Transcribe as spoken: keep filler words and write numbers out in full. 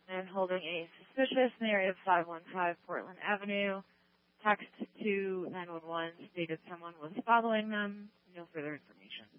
and holding a suspicious in the area of five one five Portland Avenue. Text to nine one one stated someone was following them. No further information.